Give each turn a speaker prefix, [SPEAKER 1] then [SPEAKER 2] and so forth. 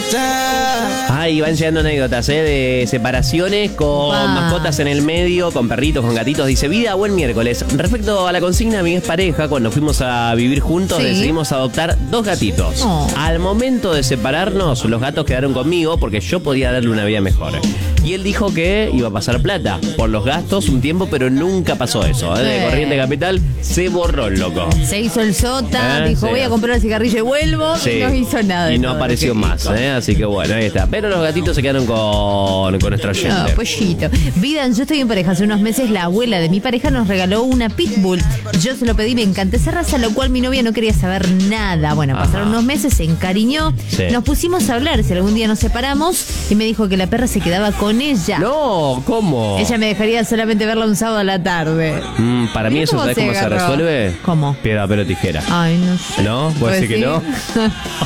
[SPEAKER 1] Ay, van llegando anécdotas de separaciones con mascotas en el medio, con perritos, con gatitos. Dice, vida, buen miércoles. Respecto a la consigna, mi expareja, cuando fuimos a vivir juntos, decidimos adoptar 2 gatitos. Al momento de separarnos, los gatos quedaron conmigo porque yo podía darle una vida mejor. Y él dijo que iba a pasar plata por los gastos un tiempo, pero nunca pasó eso. De Corriente Capital se borró el loco.
[SPEAKER 2] Se hizo el sota, dijo voy a comprar el cigarrillo y vuelvo, y no hizo nada.
[SPEAKER 1] Y no apareció más, así que bueno, ahí está. Pero los gatitos se quedaron con nuestro oyente.
[SPEAKER 2] No, pollito. Vida, yo estoy en pareja. Hace unos meses la abuela de mi pareja nos regaló una pitbull. Yo se lo pedí, me encanta esa raza, lo cual mi novia no quería saber nada. Bueno, pasaron unos meses, se encariñó. Nos pusimos a hablar si algún día nos separamos y me dijo que la perra se quedaba con ella.
[SPEAKER 1] No, ¿cómo?
[SPEAKER 2] Ella me dejaría solamente verla un sábado a la tarde.
[SPEAKER 1] Para mí eso, ¿sabes cómo se resuelve?
[SPEAKER 2] ¿Cómo?
[SPEAKER 1] Piedra, papel o tijera.
[SPEAKER 2] Ay, no sé.
[SPEAKER 1] ¿No? ¿Puedes decir que no?